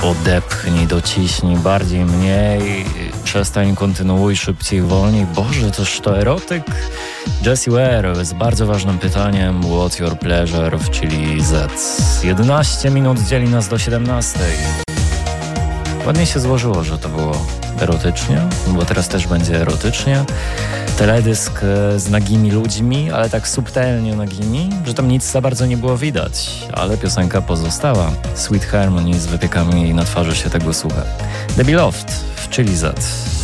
odepchnij, dociśnij, bardziej, mniej, przestań, kontynuuj, szybciej, wolniej. Boże, toż to erotyk? Jessie Ware z bardzo ważnym pytaniem What's your pleasure w Chili Z. 11 minut dzieli nas do 17. Ładnie się złożyło, że to było erotycznie, bo teraz też będzie erotycznie. Teledysk z nagimi ludźmi, ale tak subtelnie nagimi, że tam nic za bardzo nie było widać, ale piosenka pozostała. Sweet Harmony z wypiekami na twarzy się tego słucha. Debbie Loft w Chili Z.